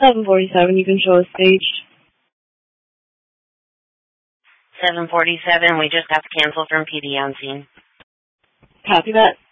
747, you can show us staged. 747, we just got to cancel from PD on scene. Copy that.